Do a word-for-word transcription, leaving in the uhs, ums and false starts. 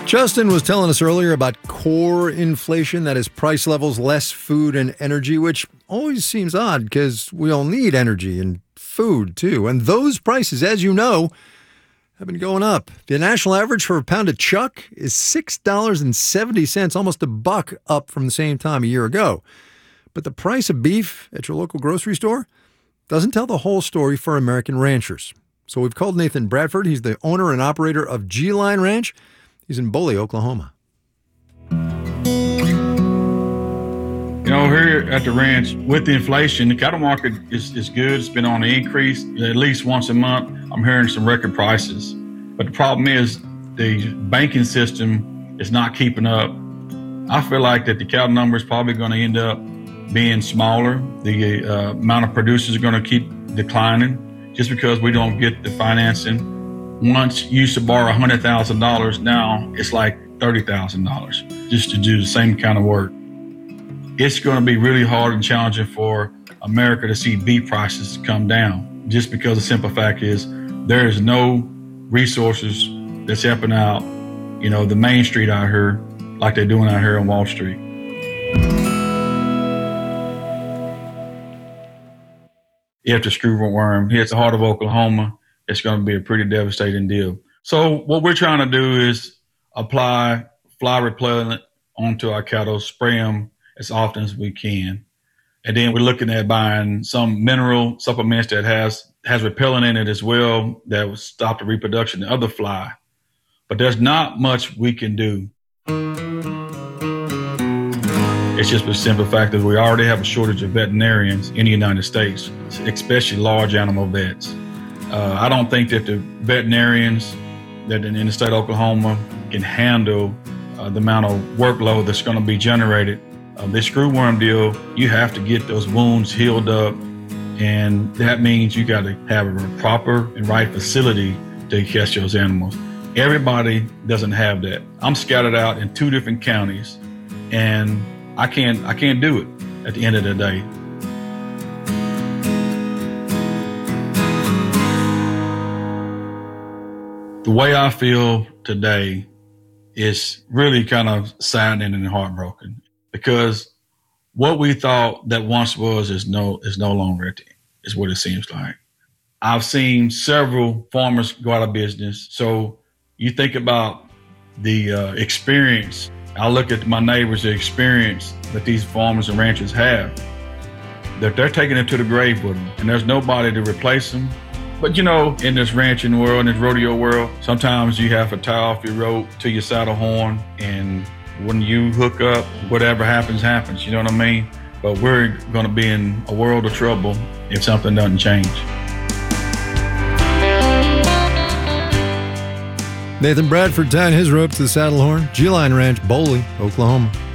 Justin was telling us earlier about core inflation, that is price levels less food and energy, which always seems odd because we all need energy and food too. And those prices, as you know, have been going up. The national average for a pound of chuck is six dollars and seventy cents, almost a buck up from the same time a year ago. But the price of beef at your local grocery store doesn't tell the whole story for American ranchers. So we've called Nathan Bradford. He's the owner and operator of G-Line Ranch. He's in Boley, Oklahoma. You know, here at the ranch, with the inflation, the cattle market is, is good. It's been on the increase. At least once a month, I'm hearing some record prices. But the problem is the banking system is not keeping up. I feel like that the cattle number is probably going to end up being smaller. The uh, amount of producers are going to keep declining just because we don't get the financing. Once you used to borrow one hundred thousand dollars, now it's like thirty thousand dollars just to do the same kind of work. It's going to be really hard and challenging for America to see beef prices come down, just because the simple fact is there is no resources that's helping out, you know, the Main Street out here like they're doing out here on Wall Street. If the screwworm hits the heart of Oklahoma, it's going to be a pretty devastating deal. So what we're trying to do is apply fly repellent onto our cattle, spray them as often as we can. And then we're looking at buying some mineral supplements that has, has repellent in it as well that will stop the reproduction of the fly. But there's not much we can do. It's just the simple fact that we already have a shortage of veterinarians in the United States, especially large animal vets. Uh, I don't think that the veterinarians that in, in the state of Oklahoma can handle uh, the amount of workload that's going to be generated. Uh, this screwworm deal, you have to get those wounds healed up, and that means you got to have a proper and right facility to catch those animals. Everybody doesn't have that. I'm scattered out in two different counties, and I can't I can't do it at the end of the day. The way I feel today is really kind of saddening and heartbroken, because what we thought that once was is no is no longer at the end, is what it seems like. I've seen several farmers go out of business. So you think about the uh, experience. I look at my neighbors, the experience that these farmers and ranchers have, that they're taking it to the grave with them, and there's nobody to replace them. But you know, in this ranching world, in this rodeo world, sometimes you have to tie off your rope to your saddle horn, and when you hook up, whatever happens, happens, you know what I mean? But we're gonna be in a world of trouble if something doesn't change. Nathan Bradford tying his rope to the saddle horn. G-Line Ranch, Boley, Oklahoma.